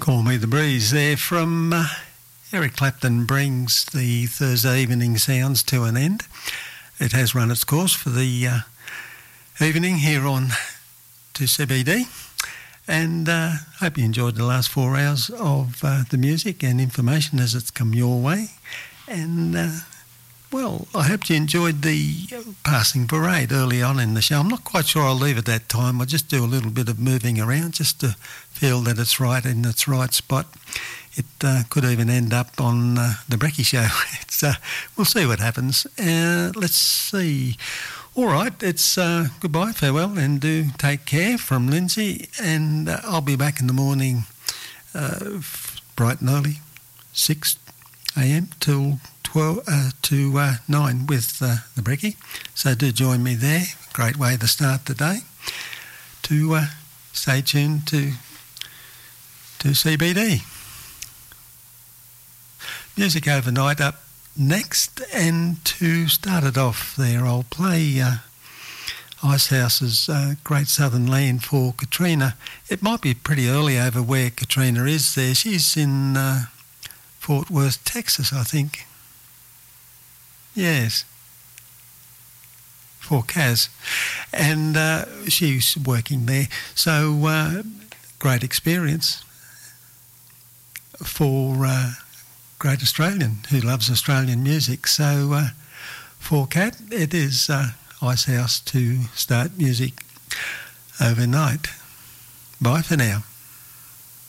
Call Me the Breeze there from Eric Clapton brings the Thursday evening sounds to an end. It has run its course for the evening here on 2CBD, and hope you enjoyed the last 4 hours of the music and information as it's come your way. And well, I hope you enjoyed the passing parade early on in the show. I'm not quite sure I'll leave at that time. I'll just do a little bit of moving around just to feel that it's right in its right spot. It could even end up on the Brecky Show. We'll see what happens. Let's see. All right, it's goodbye, farewell, and do take care from Lindsay. And I'll be back in the morning bright and early, 6 a.m. till 9 with the Brecky. So do join me there. Great way to start the day. To stay tuned to CBD. Music overnight up next, and to start it off there, I'll play Icehouse's Great Southern Land for Katrina. It might be pretty early over where Katrina is there. She's in Fort Worth, Texas, I think. Yes, for Kaz, and she's working there. So great experience for great Australian who loves Australian music. So for Kat, it is Icehouse to start music overnight. Bye for now.